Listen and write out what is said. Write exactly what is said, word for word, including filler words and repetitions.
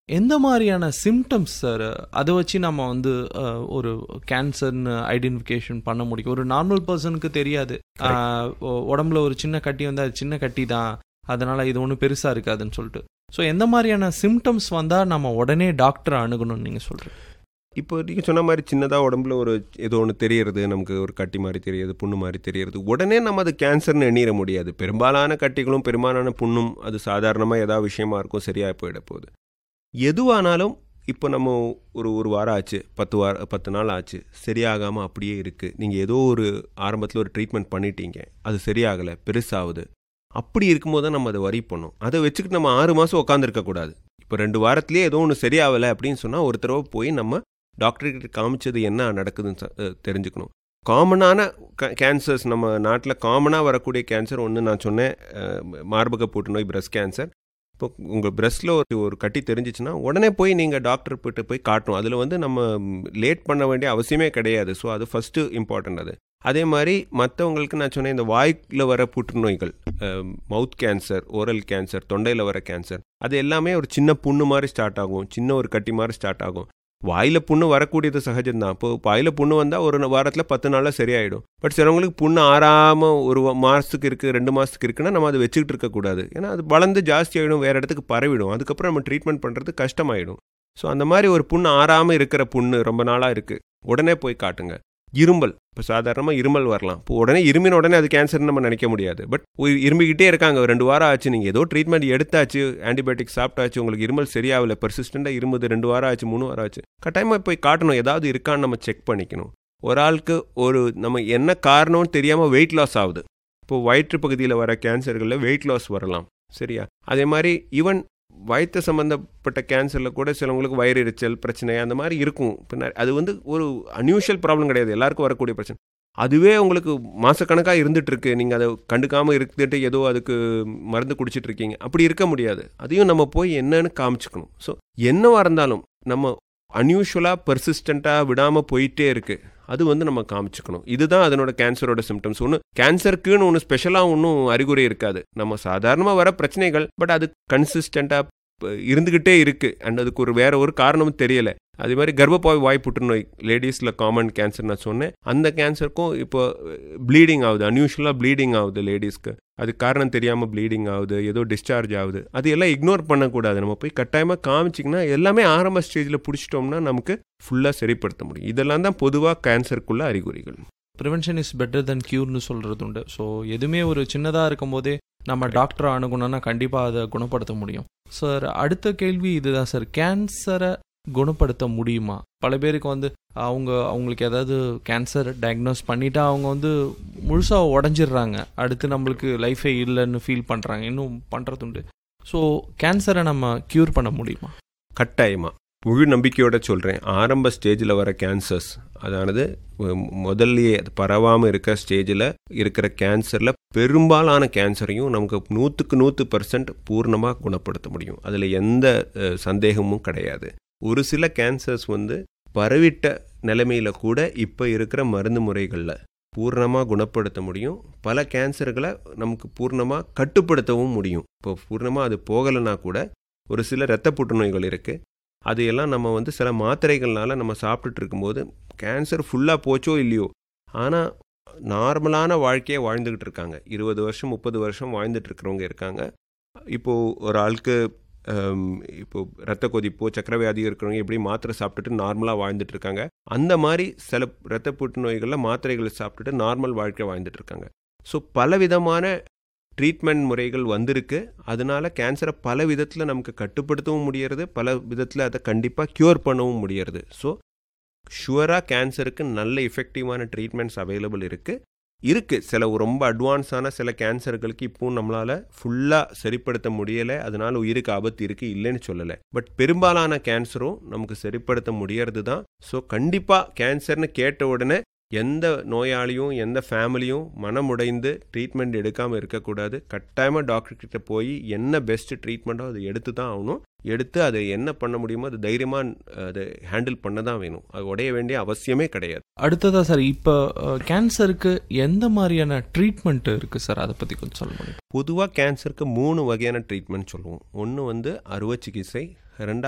எந்த மாதிரியான symptoms sir அதை வச்சு நம்ம வந்து அஹ், ஒரு கேன்சர்னு ஐடென்டிஃபிகேஷன் பண்ண முடியும்? ஒரு நார்மல் பர்சனுக்கு தெரியாது, அஹ், உ- உடம்புல ஒரு சின்ன கட்டி வந்து அது சின்ன கட்டி தான், அதனால இது ஒன்றும் பெருசாக இருக்காதுன்னு சொல்லிட்டு. ஸோ எந்த மாதிரியான சிம்டம்ஸ் வந்தால் நம்ம உடனே டாக்டரை அணுகணும்னு நீங்கள் சொல்கிறீங்க? இப்போ நீங்கள் சொன்ன மாதிரி சின்னதாக உடம்புல ஒரு ஏதோ ஒன்று தெரியறது, நமக்கு ஒரு கட்டி மாதிரி தெரியுது, புண்ணு மாதிரி தெரியறது, உடனே நம்ம அது கேன்சர்னு எண்ணிட முடியாது. பெரும்பாலான கட்டிகளும் பெரும்பாலான புண்ணும் அது சாதாரணமாக ஏதாவது விஷயமா இருக்கும், சரியாக போயிட போகுது. எதுவானாலும் இப்போ நம்ம ஒரு ஒரு வாரம் ஆச்சு, பத்து வார பத்து நாள் ஆச்சு, சரியாகாமல் அப்படியே இருக்குது. நீங்கள் ஏதோ ஒரு ஆரம்பத்தில் ஒரு ட்ரீட்மெண்ட் பண்ணிட்டீங்க, அது சரியாகலை, பெருசாகுது. அப்படி இருக்கும்போது தான் நம்ம அதை வரி பண்ணோம். அதை வச்சுக்கிட்டு நம்ம ஆறு மாதம் உட்காந்துருக்கக்கூடாது. இப்போ ரெண்டு வாரத்துலேயே ஏதோ ஒன்று சரியாகலை அப்படின்னு சொன்னால் ஒரு தடவை போய் நம்ம டாக்டர்கிட்ட காமிச்சது என்ன நடக்குதுன்னு ச- அஹ் தெரிஞ்சுக்கணும். காமனான கேன்சர்ஸ் நம்ம நாட்டில் காமனாக வரக்கூடிய கேன்சர் ஒன்று நான் சொன்னேன், அஹ், மார்பக புற்றுநோய், பிரஸ்ட் கேன்சர். இப்போ உங்கள் பிரஸ்ட்டில் ஒரு ஒரு கட்டி தெரிஞ்சிச்சுன்னா உடனே போய் நீங்கள் டாக்டர் கிட்ட போய் காட்டணும். அதில் வந்து நம்ம லேட் பண்ண வேண்டிய அவசியமே கிடையாது. ஸோ அது ஃபஸ்ட்டு இம்பார்ட்டன்ட். அது அதே மாதிரி மற்றவங்களுக்கு நான் சொன்னேன், இந்த வாய்க்கில் வர புற்றுநோய்கள், மவுத் கேன்சர், ஓரல் கேன்சர், தொண்டையில் வர கேன்சர், அது எல்லாமே ஒரு சின்ன புண்ணு மாதிரி ஸ்டார்ட் ஆகும், சின்ன ஒரு கட்டி மாதிரி ஸ்டார்ட் ஆகும். வாயில் புண்ணு வரக்கூடியது சகஜம்தான். இப்போ வாயில் புண்ணு வந்தால் ஒரு வாரத்தில் பத்து நாளில் சரியாயிடும். பட் சிலவங்களுக்கு புண்ணு ஆறாமல் ஒரு மாதத்துக்கு இருக்குது, ரெண்டு மாதத்துக்கு இருக்குன்னா நம்ம அதை வச்சுக்கிட்டு இருக்கக்கூடாது. ஏன்னா அது வளர்ந்து ஜாஸ்தி ஆகிடும், வேறு இடத்துக்கு பரவிடும். அதுக்கப்புறம் நம்ம ட்ரீட்மெண்ட் பண்ணுறது கஷ்டமாயிடும். ஸோ அந்த மாதிரி ஒரு புண்ணு ஆறாமல் இருக்கிற புண்ணு ரொம்ப நாளாக இருக்குது, உடனே போய் காட்டுங்க. இருமல், இப்போ சாதாரணமாக இருமல் வரலாம். இப்போ உடனே இருமின உடனே அது கேன்சர்னு நம்ம நினைக்க முடியாது. பட் இருமிக்கிட்டே இருக்காங்க, ஒரு ரெண்டு வாரம் ஆச்சு, நீங்கள் ஏதோ ட்ரீட்மெண்ட் எடுத்தாச்சு, ஆன்டிபயோட்டிக் சாப்பிட்டாச்சு, உங்களுக்கு இருமல் சரியாகல, பெர்சிஸ்டண்டாக இருமுது, ரெண்டு வாரம் ஆச்சு, மூணு வாரம் ஆச்சு, கட்டாயமாக போய் காட்டணும். ஏதாவது இருக்கான்னு நம்ம செக் பண்ணிக்கணும். ஒரு ஆளுக்கு ஒரு நம்ம என்ன காரணம்னு தெரியாமல் வெயிட் லாஸ் ஆகுது. இப்போது வயிற்று பகுதியில் வர கேன்சர்களில் வெயிட் லாஸ் வரலாம், சரியா? அதே மாதிரி ஈவன் வயிற்று சம்மந்தப்பட்ட கேன்சரில் கூட சிலவங்களுக்கு வயிறு எரிச்சல் பிரச்சனை அந்த மாதிரி இருக்கும். பின்ன அது வந்து ஒரு அன்யூஷுவல் ப்ராப்ளம் கிடையாது, எல்லாருக்கும் வரக்கூடிய பிரச்சனை. அதுவே உங்களுக்கு மாதக்கணக்காக இருந்துட்டு இருக்கு, நீங்கள் அதை கண்டுக்காமல் இருந்துட்டு ஏதோ அதுக்கு மருந்து குடிச்சிட்டு இருக்கீங்க, அப்படி இருக்க முடியாது. அதையும் நம்ம போய் என்னன்னு காமிச்சுக்கணும். ஸோ என்னவாக இருந்தாலும் நம்ம அன்யூஷுவலாக பெர்சிஸ்டண்ட்டாக விடாமல் போயிட்டே இருக்குது, அது வந்து நம்ம காமிச்சுக்கணும். இதுதான் அதனோட கேன்சரோட சிம்டம்ஸ். ஒன்று கேன்சருக்குன்னு ஒன்று ஸ்பெஷலாக ஒன்றும் அறிகுறி இருக்காது. நம்ம சாதாரணமாக வர பிரச்சனைகள், பட் அது கன்சிஸ்டண்ட்டாக இருந்துக்கிட்டே இருக்குது. அண்ட் அதுக்கு ஒரு வேற ஒரு காரணமும் தெரியலை. அதே மாதிரி கர்ப்பப்பை வாய் புற்றுநோய் லேடிஸில் காமன் கேன்சர் நான் சொன்னேன். அந்த கேன்சருக்கும் இப்போ ப்ளீடிங் ஆகுது, அன்யூஷுவலாக ப்ளீடிங் ஆகுது லேடிஸ்க்கு. அது காரணம் தெரியாமல் ப்ளீடிங் ஆகுது, ஏதோ டிஸ்சார்ஜ் ஆகுது. அது எல்லாம் இக்னோர் பண்ணக்கூடாது. நம்ம போய் கட்டாயமாக காமிச்சிங்கன்னா எல்லாமே ஆரம்ப ஸ்டேஜில் பிடிச்சிட்டோம்னா நமக்கு ஃபுல்லாக சரிப்படுத்த முடியும். இதெல்லாம் தான் பொதுவாக கேன்சருக்குள்ள அறிகுறிகள். ப்ரிவென்ஷன் இஸ் பெட்டர் தென் க்யூர்னு சொல்கிறது உண்டு. ஸோ எதுவுமே ஒரு சின்னதாக இருக்கும் போதே நம்ம டாக்டரை அணுகணும்னா கண்டிப்பாக அதை குணப்படுத்த முடியும். சார், அடுத்த கேள்வி இதுதான் சார், கேன்சரை குணப்படுத்த முடியுமா? பல பேருக்கு வந்து அவங்க அவங்களுக்கு ஏதாவது கேன்சர் டயக்னோஸ் பண்ணிட்டா அவங்க வந்து முழுசாக உடஞ்சிடுறாங்க, அடுத்து நம்மளுக்கு லைஃபே இல்லைன்னு ஃபீல் பண்ணுறாங்க, இன்னும் பண்ணுறதுண்டு. ஸோ கேன்சரை நம்ம க்யூர் பண்ண முடியுமா? கட்டாயமாக, முழு நம்பிக்கையோட சொல்கிறேன். ஆரம்ப ஸ்டேஜில் வர கேன்சர்ஸ், அதானது முதல்லையே அது பரவாமல் இருக்க ஸ்டேஜில் இருக்கிற கேன்சரில் பெரும்பாலான கேன்சரையும் நமக்கு நூற்றுக்கு நூற்று பர்சன்ட் பூர்ணமாக குணப்படுத்த முடியும். அதில் எந்த அஹ், சந்தேகமும் கிடையாது. ஒரு சில கேன்சர்ஸ் வந்து பரவிட்ட நிலைமையில் கூட இப்போ இருக்கிற மருந்து முறைகளில் பூர்ணமாக குணப்படுத்த முடியும். பல கேன்சர்களை நமக்கு பூர்ணமாக கட்டுப்படுத்தவும் முடியும். இப்போ பூர்ணமாக அது போகலைன்னா கூட ஒரு சில இரத்த புற்றுநோய்கள் இருக்குது. அதையெல்லாம் நம்ம வந்து சில மாத்திரைகள்னால நம்ம சாப்பிட்டுட்டு இருக்கும்போது கேன்சர் ஃபுல்லாக போச்சோ இல்லையோ, ஆனால் நார்மலான வாழ்க்கையை வாழ்ந்துக்கிட்டு இருக்காங்க. இருபது வருஷம் முப்பது வருஷம் வாழ்ந்துட்டு இருக்கிறவங்க இருக்காங்க. இப்போது ஒரு ஆளுக்கு இப்போது ரத்த கொதிப்போ சக்கரவியாதி இருக்கிறவங்க எப்படி மாத்திரை சாப்பிட்டுட்டு நார்மலாக வாழ்ந்துட்டு இருக்காங்க. அந்த மாதிரி சில இரத்த புற்றுநோய்களில் மாத்திரைகளை சாப்பிட்டுட்டு நார்மல் வாழ்க்கை வாழ்ந்துட்டு இருக்காங்க. ஸோ பலவிதமான ட்ரீட்மெண்ட் முறைகள் வந்திருக்கு. அதனால கேன்சரை பல விதத்தில் நமக்கு கட்டுப்படுத்தவும் முடியறது, பல விதத்தில் அதை கண்டிப்பாக க்யூர் பண்ணவும் முடியறது. ஸோ ஷுவராக கேன்சருக்கு நல்ல எஃபெக்டிவான ட்ரீட்மெண்ட்ஸ் அவைலபிள் இருக்குது இருக்குது சில ரொம்ப அட்வான்ஸான சில கேன்சர்களுக்கு இப்போவும் நம்மளால் ஃபுல்லாக சரிப்படுத்த முடியலை. அதனால் உயிருக்கு ஆபத்து இருக்குது, இல்லைன்னு சொல்லலை. பட் பெரும்பாலான கேன்சரும் நமக்கு சரிப்படுத்த முடியறது தான். ஸோ கண்டிப்பாக கேன்சர்னு கேட்ட உடனே எந்த நோயாளியும் எந்த ஃபேமிலியும் மனமுடைந்து ட்ரீட்மெண்ட் எடுக்காமல் இருக்கக்கூடாது. கட்டாயமாக டாக்டர்கிட்ட போய் என்ன பெஸ்ட் ட்ரீட்மெண்ட்டோ அதை எடுத்து தான் ஆகணும். எடுத்து அதை என்ன பண்ண முடியுமோ அது தைரியமாக அதை ஹேண்டில் பண்ண தான் வேணும். அது உடைய வேண்டிய அவசியமே கிடையாது. அடுத்ததா சார், இப்போ கேன்சருக்கு எந்த மாதிரியான ட்ரீட்மெண்ட் இருக்குது சார், அதை பற்றி கொஞ்சம் சொல்ல முடியும்? பொதுவாக கேன்சருக்கு மூணு வகையான ட்ரீட்மெண்ட் சொல்லுவோம். ஒன்று வந்து அறுவை சிகிச்சை, ரெண்டாவது